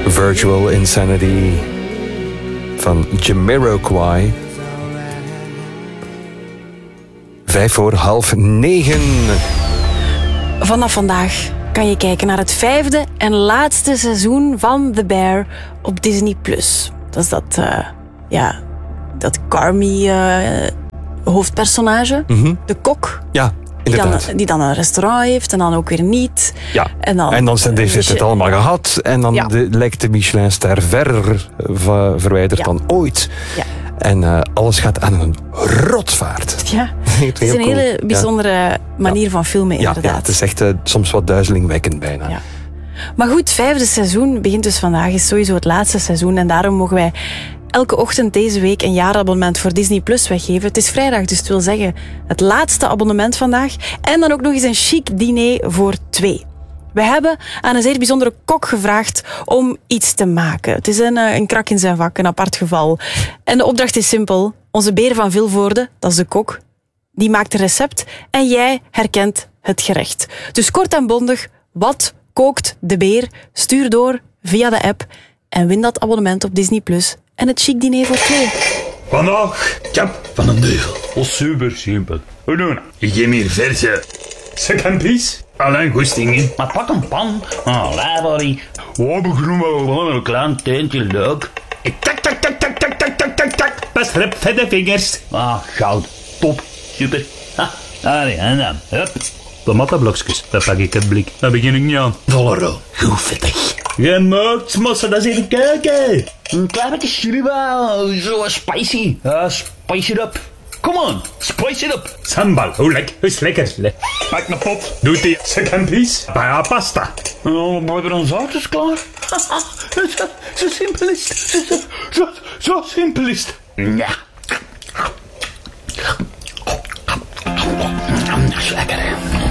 Virtual Insanity van Jamiroquai. 9:05. Vanaf vandaag kan je kijken naar het 5e en laatste seizoen van The Bear op Disney+. Dat is dat Carmy hoofdpersonage, de kok. Ja, inderdaad. Die dan een restaurant heeft en dan ook weer niet. Ja, en dan heeft het allemaal gehad. En dan lijkt de Michelinster verder verwijderd dan ooit. Ja. En alles gaat aan een rotvaart. Ja, het is een hele bijzondere manier van filmen, inderdaad. Ja, het is echt soms wat duizelingwekkend bijna. Ja. Maar goed, 5e seizoen begint dus vandaag. Is sowieso het laatste seizoen. En daarom mogen wij elke ochtend deze week een jaarabonnement voor Disney Plus weggeven. Het is vrijdag, dus het wil zeggen het laatste abonnement vandaag. En dan ook nog eens een chic diner voor 2. We hebben aan een zeer bijzondere kok gevraagd om iets te maken. Het is een krak in zijn vak, een apart geval. En de opdracht is simpel. Onze Beer van Vilvoorde, dat is de kok, die maakt een recept en jij herkent het gerecht. Dus kort en bondig, wat kookt de Beer? Stuur door via de app en win dat abonnement op Disney Plus en het chic diner voor 2. Vandaag, kap van een duivel. Oh, super simpel. Hoe doen we? Ik geef meer verse secondpies. Alleen goestingen. Maar pak een pan. Library. We beginnen wel Een klein teentje leuk. Ik tak. Pas rep vette vingers. Goud. Top. Super. Allee, en dan. Hup. Tomatenblokjes, daar pak ik het blik. Daar begin ik niet aan. Volle rol. Goed vettig. Geen moordsmossen, dat is even kijken. Een klein beetje chili, zo spicy. Spice it up. Come on, spice it up. Sambal, hoe lekker, is lekker. Maak een pot, doe die second piece bij pasta. We hebben een zout is klaar. Zo simpel is het. Zo simpel is het. Ja. Dat is lekker, hè.